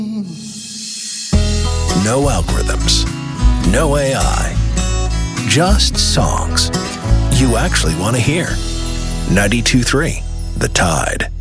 No algorithms, no AI, just songs you actually want to hear. 92.3 The Tide.